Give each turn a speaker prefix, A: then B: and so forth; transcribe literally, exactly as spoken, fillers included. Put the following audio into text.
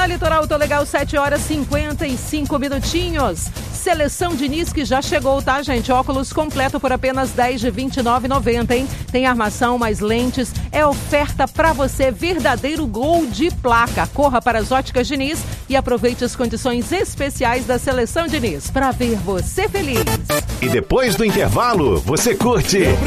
A: Litoral, tô legal, sete horas e cinquenta e cinco minutinhos. Seleção Diniz que já chegou, tá, gente? Óculos completo por apenas dez de vinte e nove reais e noventa centavos, hein? Tem armação, mais lentes. É oferta pra você, verdadeiro gol de placa. Corra para as Óticas Diniz e aproveite as condições especiais da Seleção Diniz pra ver você feliz.
B: E depois do intervalo, você curte